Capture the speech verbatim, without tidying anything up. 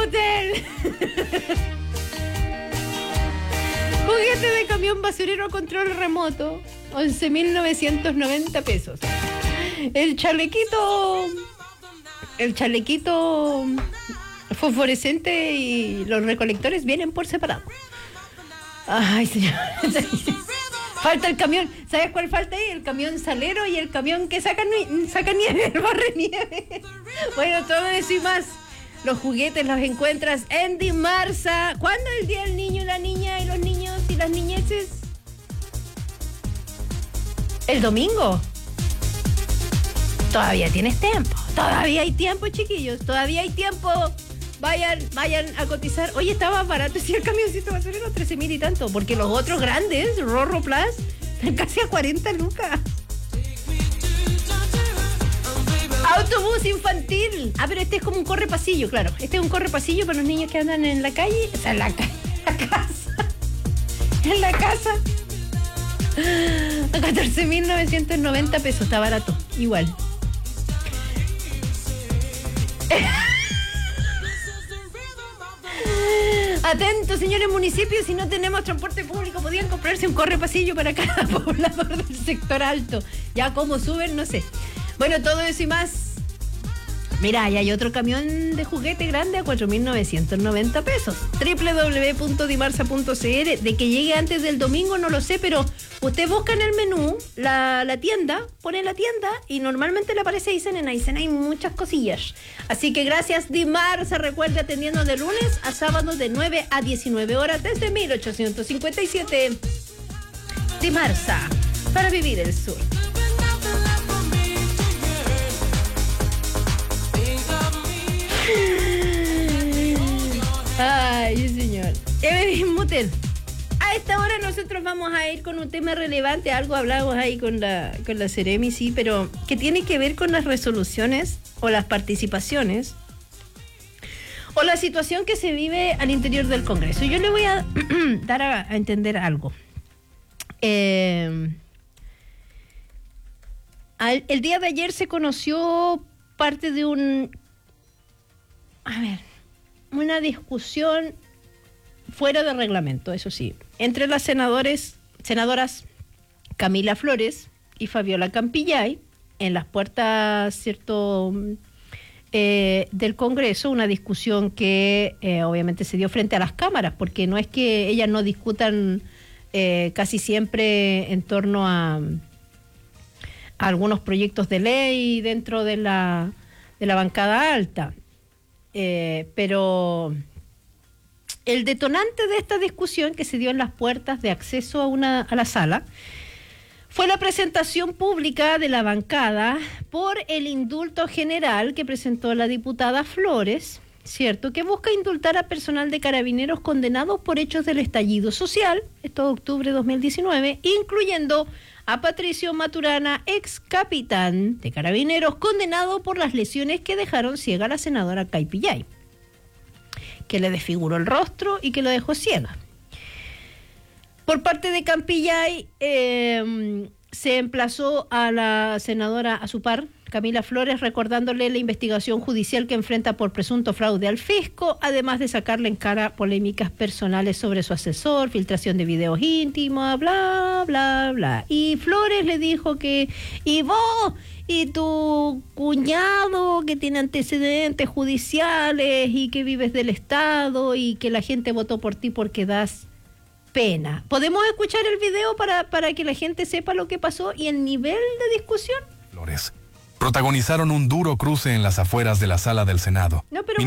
Motel. Juguete de camión basurero a control remoto, once mil novecientos noventa pesos. El chalequito, el chalequito fosforescente y los recolectores vienen por separado. Ay, señor. Falta el camión. ¿Sabes cuál falta ahí? El camión salero y el camión que saca, saca nieve, el barre nieve. Bueno, todo eso y más. Los juguetes los encuentras en Dimarsa. ¿Cuándo es el día del niño y la niña y los niños y las niñeces? ¿El domingo? Todavía tienes tiempo. Todavía hay tiempo, chiquillos. Todavía hay tiempo. Vayan, vayan a cotizar. Oye, estaba barato si el camioncito basurero, trece mil y tanto. Porque los otros grandes, Rorro Plus, están casi a cuarenta lucas. Autobús infantil. Ah, pero este es como un corre pasillo, claro. Este es un corre pasillo para los niños que andan en la calle. O sea, en la, ca- la casa. En la casa. A catorce mil novecientos noventa pesos. Está barato. Igual. Atentos, señores municipios, si no tenemos transporte público, podían comprarse un corre pasillo para cada poblador del sector alto. Ya cómo suben, no sé. Bueno, todo eso y más. Mira, y hay otro camión de juguete grande a cuatro mil novecientos noventa pesos. doble u doble u doble u punto dimarsa punto c l. De que llegue antes del domingo no lo sé, pero usted busca en el menú la, la tienda, pone la tienda y normalmente le aparece Aysén. En Aysén hay muchas cosillas. Así que gracias Dimarsa, recuerde, atendiendo de lunes a sábado de nueve a diecinueve horas desde mil ochocientos cincuenta y siete. Dimarsa, para vivir el sur. Ay, señor. Evelyn Motel. A esta hora nosotros vamos a ir con un tema relevante. Algo hablamos ahí con la, con la Seremi, sí, pero que tiene que ver con las resoluciones o las participaciones o la situación que se vive al interior del Congreso. Yo le voy a dar a, a entender algo. Eh, al, el día de ayer se conoció parte de un... A ver... una discusión fuera de reglamento, eso sí, entre las senadores, senadoras Camila Flores y Fabiola Campillay, en las puertas, cierto, eh, del Congreso, una discusión que eh, obviamente se dio frente a las cámaras, porque no es que ellas no discutan eh, casi siempre en torno a, a algunos proyectos de ley dentro de la, de la bancada alta. Eh, pero el detonante de esta discusión que se dio en las puertas de acceso a, una, a la sala fue la presentación pública de la bancada por el indulto general que presentó la diputada Flores, ¿cierto?, que busca indultar a personal de Carabineros condenados por hechos del estallido social, esto de octubre de dos mil diecinueve, incluyendo a Patricio Maturana, ex capitán de Carabineros, condenado por las lesiones que dejaron ciega a la senadora Campillay, que le desfiguró el rostro y que la dejó ciega. Por parte de Campillay, eh, se emplazó a la senadora, a su par, Camila Flores, recordándole la investigación judicial que enfrenta por presunto fraude al fisco, además de sacarle en cara polémicas personales sobre su asesor, filtración de videos íntimos, bla, bla, bla. Y Flores le dijo que, y vos, y tu cuñado que tiene antecedentes judiciales y que vives del Estado y que la gente votó por ti porque das pena. ¿Podemos escuchar el video para, para que la gente sepa lo que pasó y el nivel de discusión? Flores protagonizaron un duro cruce en las afueras de la sala del Senado. No, pero